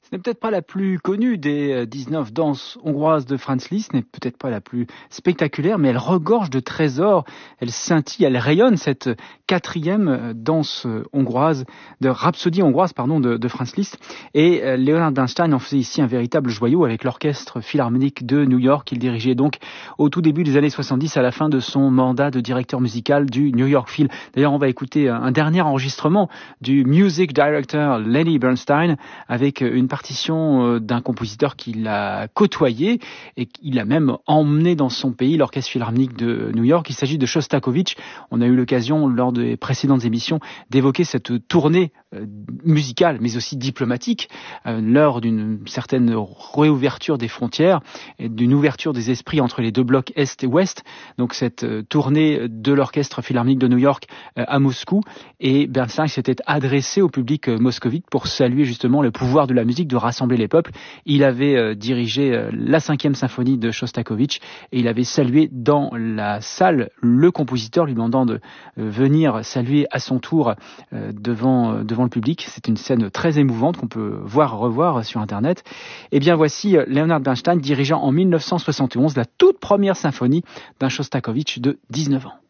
Ce n'est peut-être pas la plus connue des 19 danses hongroises de Franz Liszt, n'est peut-être pas la plus spectaculaire, mais elle regorge de trésors, elle scintille, elle rayonne, cette quatrième danse hongroise, de rhapsodie hongroise, pardon, de Franz Liszt. Et Leonard Bernstein en faisait ici un véritable joyau avec l'orchestre philharmonique de New York, qu'il dirigeait donc au tout début des années 70, à la fin de son mandat de directeur musical du New York Phil. D'ailleurs, on va écouter un dernier enregistrement du music director Lenny Bernstein avec une partition d'un compositeur qu'il a côtoyé et qu'il a même emmené dans son pays, l'Orchestre Philharmonique de New York. Il s'agit de Shostakovich. On a eu l'occasion, lors des précédentes émissions, d'évoquer cette tournée musicale, mais aussi diplomatique, lors d'une certaine réouverture des frontières et d'une ouverture des esprits entre les deux blocs Est et Ouest. Donc cette tournée de l'Orchestre Philharmonique de New York à Moscou. Et Bernstein s'était adressé au public moscovite pour saluer justement le pouvoir de la musique de rassembler les peuples. Il avait dirigé la 5e symphonie de Shostakovich et il avait salué dans la salle le compositeur, lui demandant de venir saluer à son tour devant le public. C'est une scène très émouvante qu'on peut revoir sur Internet. Et bien voici Leonard Bernstein dirigeant en 1971 la toute première symphonie d'un Shostakovich de 19 ans.